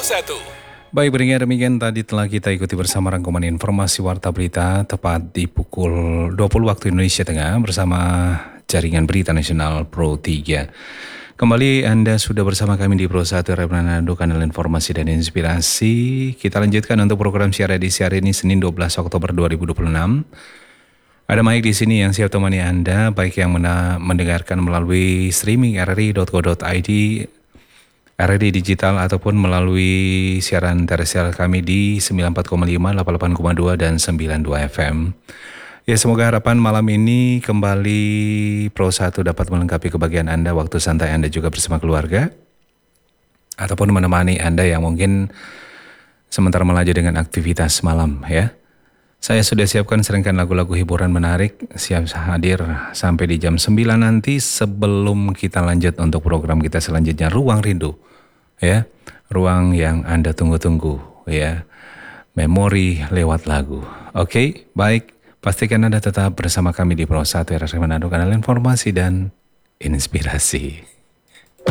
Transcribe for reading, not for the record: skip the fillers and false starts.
Baik, berikan demikian tadi telah kita ikuti bersama rangkuman informasi Warta Berita tepat di pukul 20 waktu Indonesia Tengah bersama Jaringan Berita Nasional Pro 3. Kembali Anda sudah bersama kami di Pro 1 Manado, kanal informasi dan inspirasi. Kita lanjutkan untuk program siar edisi hari ini Senin 12 Oktober 2026. Ada Mike di sini yang siap temani Anda, baik yang mendengarkan melalui streaming rri.co.id, RRI Digital ataupun melalui siaran terestrial kami di 94,5, 88,2 dan 92 FM. Ya, semoga harapan malam ini kembali Pro 1 dapat melengkapi kebahagiaan Anda, waktu santai Anda juga bersama keluarga, ataupun menemani Anda yang mungkin sementara melaju dengan aktivitas malam ya. Saya sudah siapkan serangkaian lagu-lagu hiburan menarik, siap hadir sampai di jam 9 nanti sebelum kita lanjut untuk program kita selanjutnya, Ruang Rindu. Ya, ruang yang Anda tunggu-tunggu ya. Memori lewat lagu. Oke, baik. Pastikan Anda tetap bersama kami di Pro 1 RRI Manado, kanal informasi dan inspirasi.